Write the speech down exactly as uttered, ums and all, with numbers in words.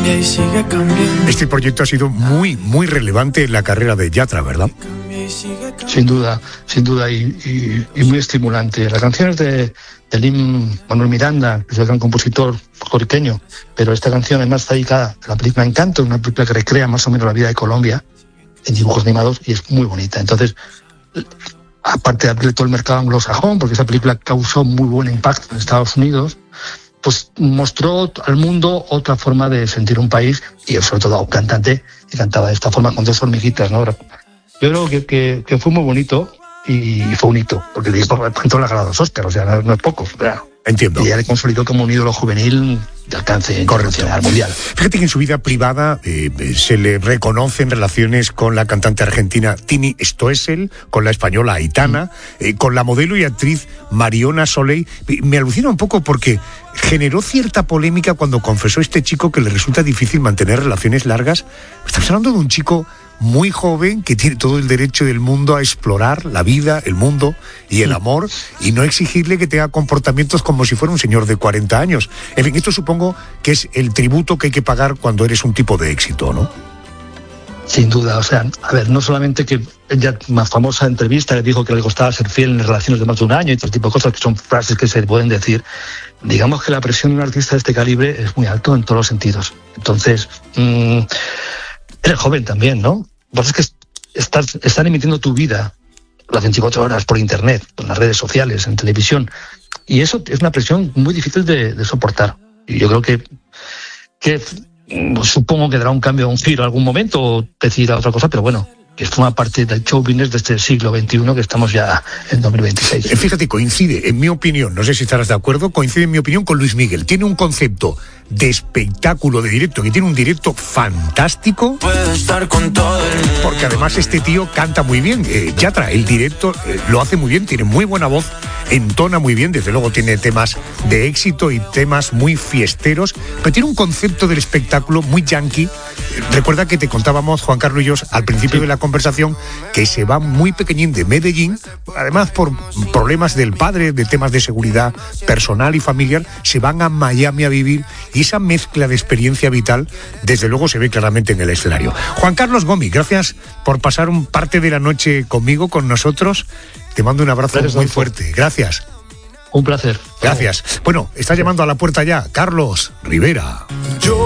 cambia y sigue cambiando. Este proyecto ha sido muy, muy relevante en la carrera de Yatra, ¿verdad? Sin duda, sin duda, y, y, y muy estimulante. Las canciones de, de Lin-Manuel Miranda, que es el gran compositor puertorriqueño, pero esta canción además está dedicada a la película Encanto, una película que recrea más o menos la vida de Colombia en dibujos animados y es muy bonita. Entonces, aparte de abrir todo el mercado anglosajón, porque esa película causó muy buen impacto en Estados Unidos, pues mostró al mundo otra forma de sentir un país y sobre todo a un cantante que cantaba de esta forma con dos hormiguitas, ¿no? Yo creo que, que, que fue muy bonito y fue un hito, porque le entró la gala de los Oscars, o sea, no, no es poco, ¿verdad? Entiendo. Y ya le consolidó como un ídolo juvenil de alcance internacional, mundial. Fíjate que en su vida privada eh, se le reconocen relaciones con la cantante argentina Tini Stoessel, con la española Aitana, mm. eh, con la modelo y actriz Mariona Soleil. Me alucina un poco porque generó cierta polémica cuando confesó este chico que le resulta difícil mantener relaciones largas. Estamos hablando de un chico muy joven que tiene todo el derecho del mundo a explorar la vida, el mundo y el amor y no exigirle que tenga comportamientos como si fuera un señor de cuarenta años. En fin, esto supongo que es el tributo que hay que pagar cuando eres un tipo de éxito, ¿no? Sin duda, o sea, a ver, no solamente que ella, más famosa entrevista, le dijo que le costaba ser fiel en relaciones de más de un año y todo tipo de cosas que son frases que se pueden decir. Digamos que la presión de un artista de este calibre es muy alto en todos los sentidos. Entonces, mmm, eres joven también, ¿no? Lo que pasa es que estás, están emitiendo tu vida las veinticuatro horas por internet, en las redes sociales, en televisión. Y eso es una presión muy difícil de, de soportar. Y yo creo que, que supongo que dará un cambio, un giro en algún momento, o decidirá otra cosa, pero bueno, que forma parte del show business de este siglo veintiuno, que estamos ya en dos mil veintiséis. Fíjate, coincide, en mi opinión, no sé si estarás de acuerdo, coincide en mi opinión con Luis Miguel. Tiene un concepto de espectáculo de directo, que tiene un directo fantástico, porque además este tío canta muy bien. eh, Yatra, el directo eh, lo hace muy bien, tiene muy buena voz, entona muy bien, desde luego tiene temas de éxito y temas muy fiesteros, pero tiene un concepto del espectáculo muy yankee. Recuerda que te contábamos, Juan Carlos y yo, al principio sí. de la conversación, que se va muy pequeñín de Medellín, además por problemas del padre, de temas de seguridad personal y familiar, se van a Miami a vivir, y esa mezcla de experiencia vital, desde luego, se ve claramente en el escenario. Juan Carlos Gómez, gracias por pasar un parte de la noche conmigo, con nosotros. Te mando un abrazo gracias, muy fuerte. Gracias. Un placer. Gracias. Bueno, está llamando a la puerta ya Carlos Rivera. Yo